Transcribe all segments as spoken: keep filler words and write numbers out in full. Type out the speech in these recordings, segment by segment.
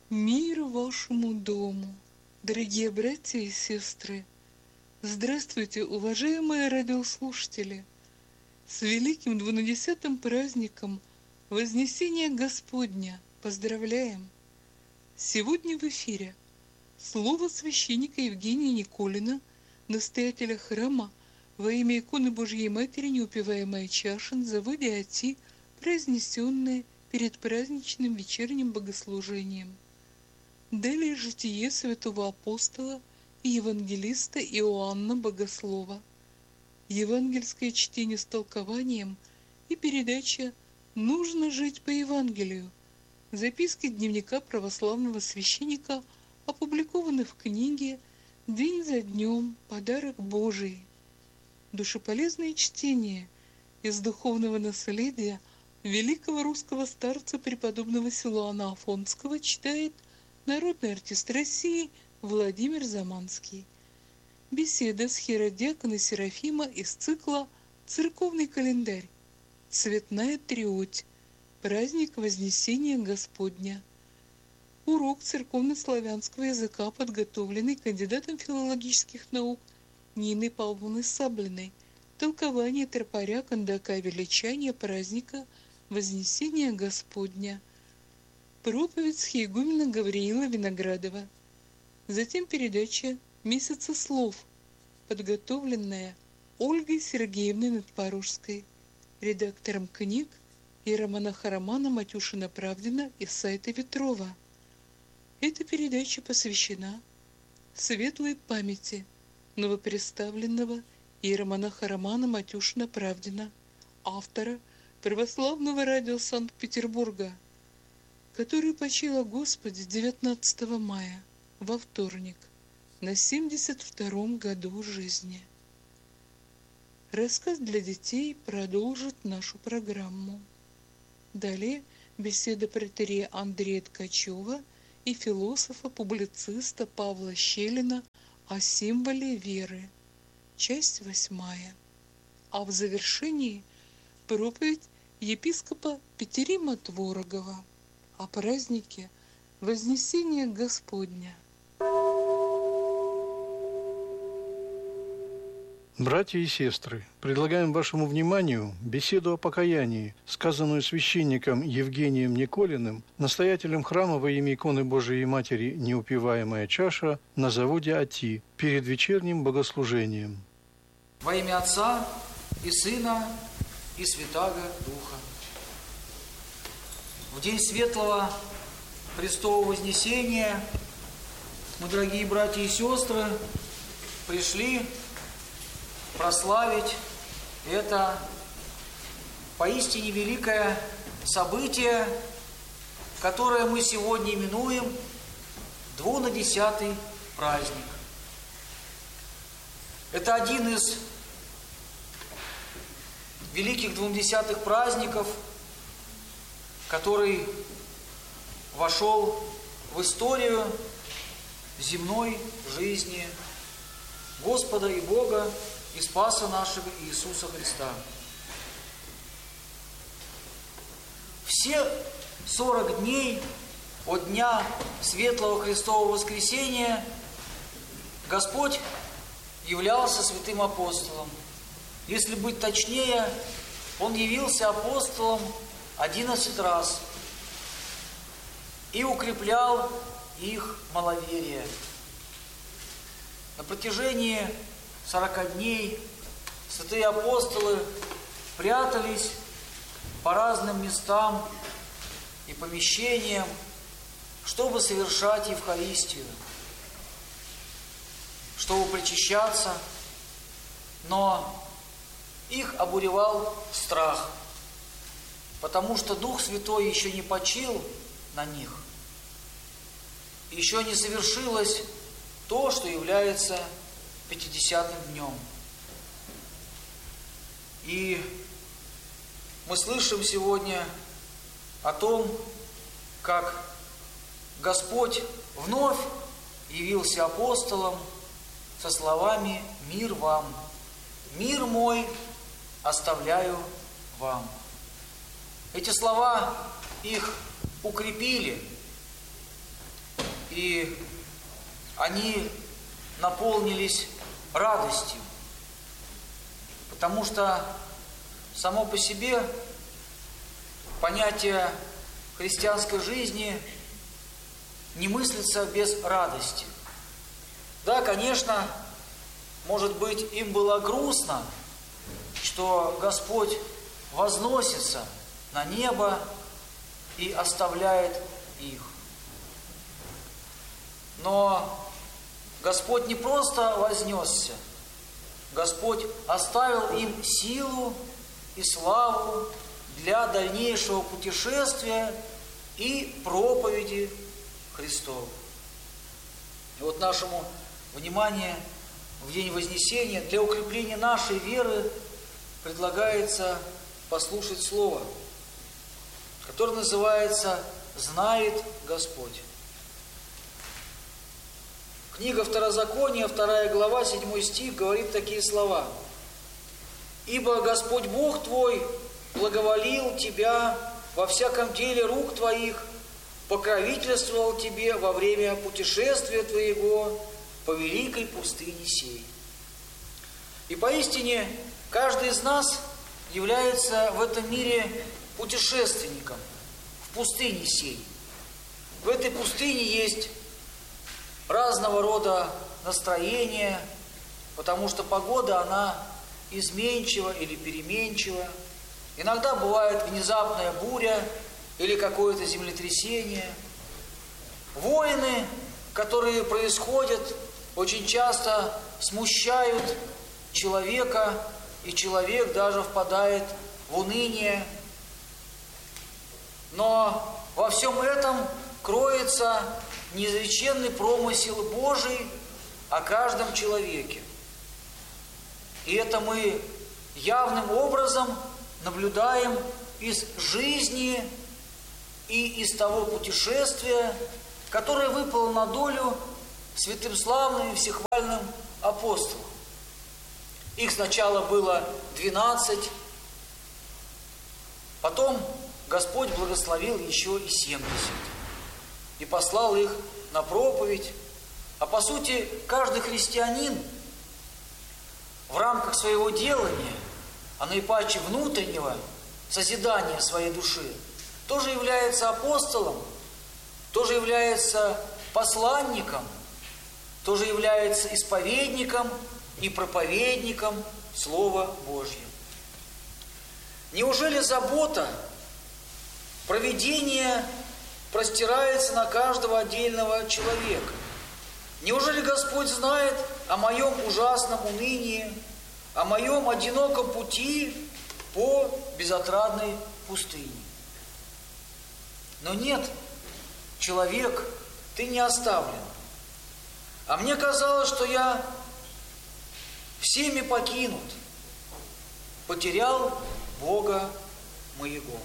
Мир вашему дому, дорогие братья и сестры! Здравствуйте, уважаемые радиослушатели! С великим двунадесятым праздником Вознесения Господня поздравляем! Сегодня в эфире слово священника Евгения Николина, настоятеля храма во имя иконы Божьей Матери Неупиваемая чаша на заводе АТИ, произнесенное перед праздничным вечерним богослужением. Далее житие святого апостола и евангелиста Иоанна Богослова, евангельское чтение с толкованием и передача «Нужно жить по Евангелию», записки дневника православного священника, опубликованы в книге «День за днем. Подарок Божий». Душеполезное чтение из духовного наследия великого русского старца преподобного Силуана Афонского читает народный артист России Владимир Заманский. Беседа с хиродиакона Серафима из цикла «Церковный календарь. Цветная триоть. Праздник Вознесения Господня». Урок церковно-славянского языка, подготовленный кандидатом филологических наук Ниной Павловной Саблиной. Толкование тропаря Кондака величания праздника Вознесения Господня. Проповедь схиегумена Гавриила Виноградова. Затем передача «Месяца слов», подготовленная Ольгой Сергеевной Надпорожской, редактором книг иеромонаха Романа Матюшина-Правдина из сайта Ветрова. Эта передача посвящена светлой памяти новопредставленного иеромонаха Романа Матюшина-Правдина, автора православного радио Санкт-Петербурга, который почил о Господе девятнадцатого мая, во вторник, на семьдесят втором году жизни. Рассказ для детей продолжит нашу программу. Далее беседа протерея Андрея Ткачева и философа-публициста Павла Щелина о символе веры. Часть восьмая. А в завершении проповедь епископа Петерима Творогова о празднике Вознесения Господня. Братья и сестры, предлагаем вашему вниманию беседу о покаянии, сказанную священником Евгением Николиным, настоятелем храма во имя иконы Божией Матери Неупиваемая чаша на заводе АТИ перед вечерним богослужением. Во имя Отца и Сына и Святаго Духа. В день светлого Христового Вознесения мы, дорогие братья и сестры, пришли прославить это поистине великое событие, которое мы сегодня именуем двунадесятый праздник. Это один из великих двунадесятых праздников, который вошел в историю земной жизни Господа и Бога и Спаса нашего Иисуса Христа. Все сорок дней от дня Светлого Христового Воскресения Господь являлся святым апостолом. Если быть точнее, Он явился апостолом одиннадцать раз и укреплял их маловерие. На протяжении сорока дней святые апостолы прятались по разным местам и помещениям, чтобы совершать Евхаристию, чтобы причащаться, но их обуревал страх, потому что Дух Святой еще не почил на них, еще не совершилось то, что является пятидесятым днем. И мы слышим сегодня о том, как Господь вновь явился апостолом со словами «Мир вам, мир мой оставляю вам». Эти слова их укрепили, и они наполнились радостью, потому что само по себе понятие христианской жизни не мыслится без радости. Да, конечно, может быть, им было грустно, что Господь возносится на небо и оставляет их. Но Господь не просто вознесся, Господь оставил им силу и славу для дальнейшего путешествия и проповеди Христову. И вот нашему вниманию в день Вознесения для укрепления нашей веры предлагается послушать слово, которое называется «Знает Господь». Книга Второзакония, вторая глава, седьмой стих, говорит такие слова. «Ибо Господь Бог твой благоволил тебя во всяком деле рук твоих, покровительствовал тебе во время путешествия твоего по великой пустыне сей». И поистине каждый из нас является в этом мире путешественником в пустыне сей. В этой пустыне есть разного рода настроения, потому что погода, она изменчива или переменчива. Иногда бывает внезапная буря или какое-то землетрясение. Войны, которые происходят, очень часто смущают человека, и человек даже впадает в уныние. Но во всем этом кроется неизреченный промысел Божий о каждом человеке. И это мы явным образом наблюдаем из жизни и из того путешествия, которое выпало на долю святым славным и всехвальным апостолам. Их сначала было двенадцать, потом Господь благословил еще и семьдесят и послал их на проповедь. А по сути, каждый христианин в рамках своего делания, а наипаче внутреннего созидания своей души, тоже является апостолом, тоже является посланником, тоже является исповедником и проповедником Слова Божьего. Неужели забота, провидение простирается на каждого отдельного человека? Неужели Господь знает о моем ужасном унынии, о моем одиноком пути по безотрадной пустыне? Но нет, человек, ты не оставлен. А мне казалось, что я всеми покинут, потерял Бога моего.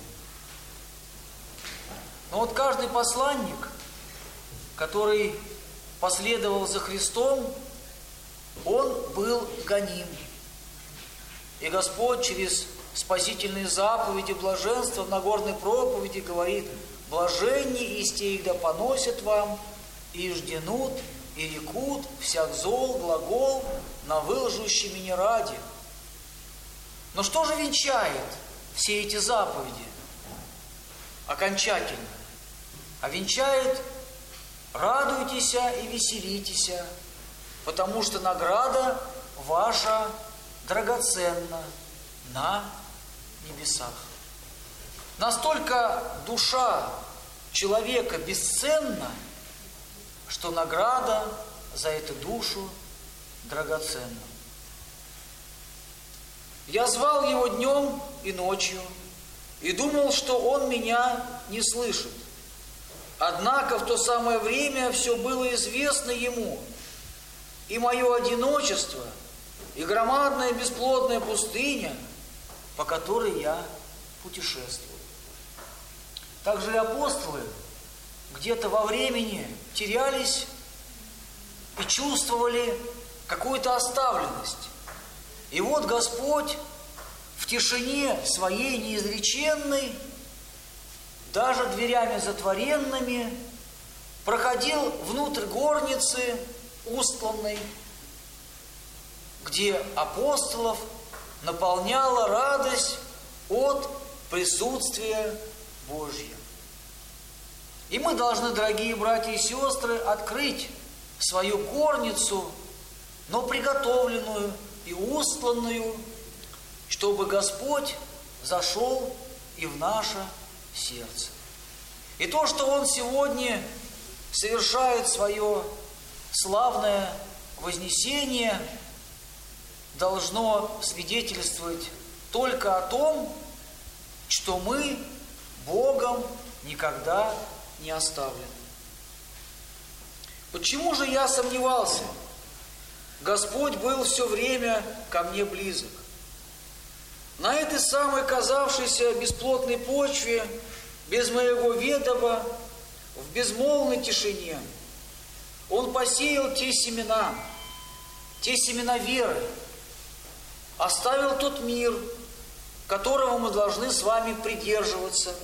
Но вот каждый посланник, который последовал за Христом, он был гоним. И Господь через спасительные заповеди блаженства в Нагорной проповеди говорит: «Блаженни исти их да поносят вам, и жденут, и рекут всяк зол глагол на вылжущий меня ради». Но что же венчает все эти заповеди окончательно? А венчает: радуйтесь и веселитесь, потому что награда ваша драгоценна на небесах. Настолько душа человека бесценна, что награда за эту душу драгоценна. Я звал его днем и ночью и думал, что он меня не слышит. Однако в то самое время все было известно ему, и мое одиночество, и громадная бесплодная пустыня, по которой я путешествую. Также и апостолы где-то во времени терялись и чувствовали какую-то оставленность. И вот Господь в тишине своей неизреченной, даже дверями затворенными, проходил внутрь горницы устланной, где апостолов наполняла радость от присутствия Божьего. И мы должны, дорогие братья и сестры, открыть свою горницу, но приготовленную и устланную, чтобы Господь зашел и в наше сердце. И то, что Он сегодня совершает свое славное вознесение, должно свидетельствовать только о том, что мы Богом никогда не оставлены. Почему же я сомневался? Господь был все время ко мне близок. На этой самой казавшейся бесплотной почве, без моего ведома, в безмолвной тишине, Он посеял те семена, те семена веры, оставил тот мир, которого мы должны с вами придерживаться,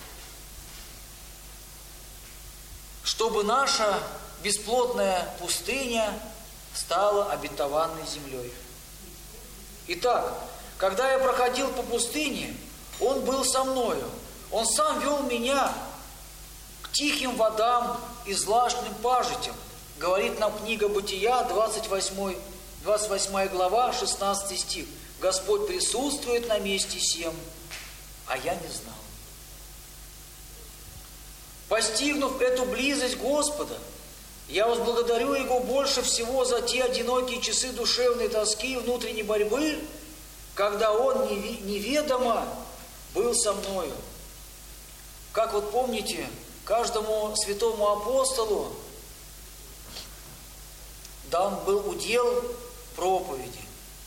чтобы наша бесплотная пустыня стала обетованной землей. Итак, когда я проходил по пустыне, Он был со мною. Он сам вел меня к тихим водам и злачным пажитям. Говорит нам книга Бытия, двадцать восьмая глава, шестнадцатый стих. Господь присутствует на месте сем, а я не знал. Постигнув эту близость Господа, я возблагодарю Его больше всего за те одинокие часы душевной тоски и внутренней борьбы, когда Он неведомо был со мною. Как вот помните, каждому святому апостолу дан был удел проповеди.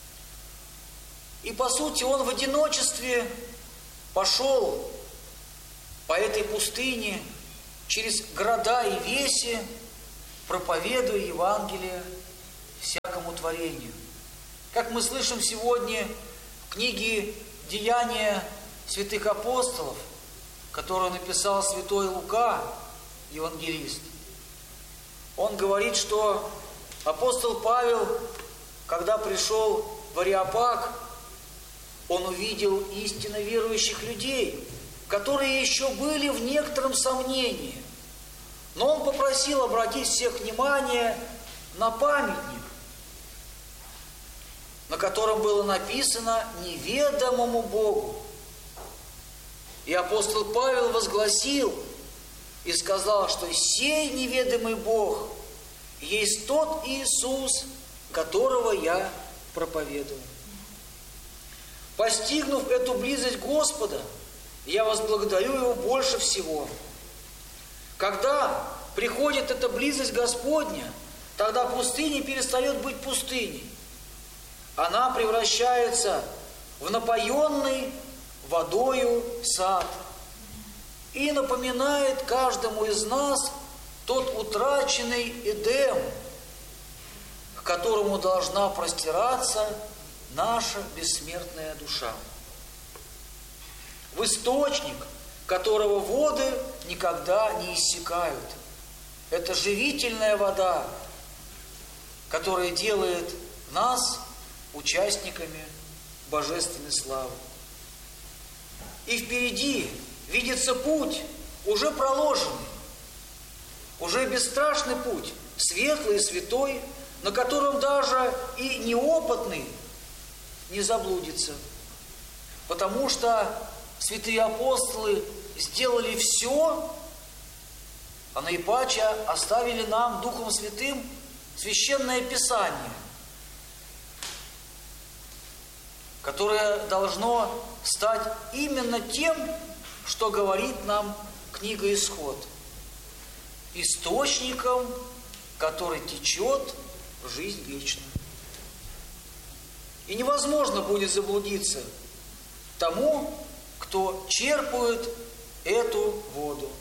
И по сути он в одиночестве пошел по этой пустыне через города и веси, проповедуя Евангелие всякому творению. Как мы слышим сегодня в книге «Деяния святых апостолов», которую написал святой Лука, евангелист, он говорит, что апостол Павел, когда пришел в Ареопаг, он увидел истинно верующих людей, которые еще были в некотором сомнении. Но он попросил обратить всех внимание на памятник, на котором было написано «Неведомому Богу». И апостол Павел возгласил и сказал, что сей неведомый Бог есть тот Иисус, которого я проповедую. Постигнув эту близость Господа, я возблагодарю Его больше всего. Когда приходит эта близость Господня, тогда пустыня перестает быть пустыней. Она превращается в напоенный водою сад и напоминает каждому из нас тот утраченный Эдем, к которому должна простираться наша бессмертная душа. В источник, которого воды никогда не иссякают. Это живительная вода, которая делает нас участниками божественной славы. И впереди видится путь, уже проложенный, уже бесстрашный путь, светлый и святой, на котором даже и неопытный не заблудится. Потому что святые апостолы сделали все, а наипаче оставили нам Духом Святым Священное Писание, которое должно стать именно тем, что говорит нам книга Исход. Источником, который течет в жизнь вечную. И невозможно будет заблудиться тому, кто черпает эту воду.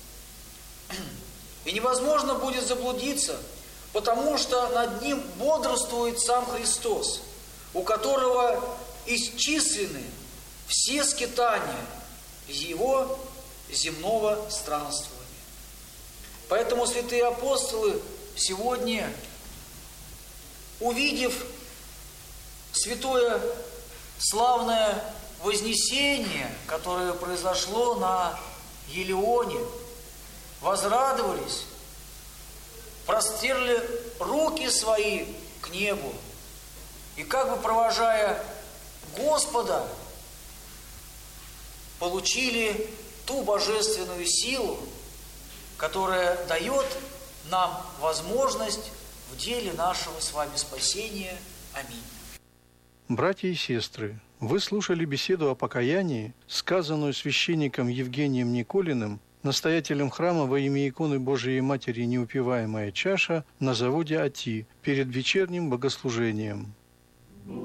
И невозможно будет заблудиться, потому что над ним бодрствует сам Христос, у которого исчислены все скитания Его земного странствования. Поэтому святые апостолы сегодня, увидев святое славное вознесение, которое произошло на Елеоне, возрадовались, простерли руки свои к небу и, как бы провожая Господа, получили ту божественную силу, которая дает нам возможность в деле нашего с вами спасения. Аминь. Братья и сестры, вы слушали беседу о покаянии, сказанную священником Евгением Николиным, настоятелем храма во имя иконы Божией Матери «Неупиваемая чаша» на заводе Ати перед вечерним богослужением.